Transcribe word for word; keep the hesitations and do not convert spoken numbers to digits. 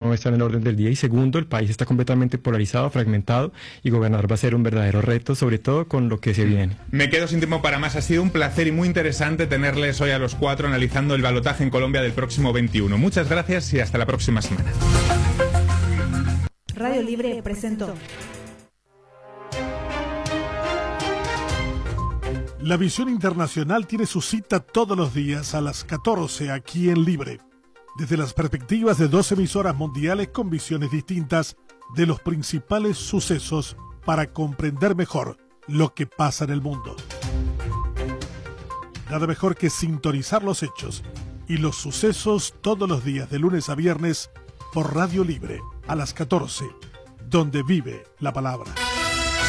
no está en el orden del día. Y segundo, el país está completamente polarizado, fragmentado, y gobernar va a ser un verdadero reto, sobre todo con lo que se viene. Me quedo sin tiempo para más. Ha sido un placer y muy interesante tenerles hoy a los cuatro analizando el balotaje en Colombia del próximo veintiuno. Muchas gracias y hasta la próxima semana. Radio Libre presentó. La visión internacional tiene su cita todos los días a las catorce aquí en Libre, desde las perspectivas de dos emisoras mundiales con visiones distintas de los principales sucesos para comprender mejor lo que pasa en el mundo. Nada mejor que sintonizar los hechos y los sucesos todos los días de lunes a viernes por Radio Libre a las catorce, donde vive la palabra.